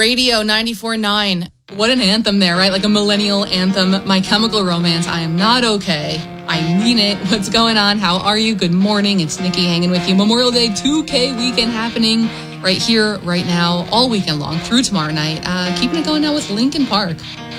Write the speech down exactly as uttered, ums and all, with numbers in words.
Radio ninety-four point nine. What an anthem there, right? Like a millennial anthem. My Chemical Romance, I Am Not Okay. I mean it. What's going on? How are you? Good morning. It's Nikki hanging with you. Memorial Day two K weekend happening right here, right now, all weekend long through tomorrow night. Uh, keeping it going now with Linkin Park.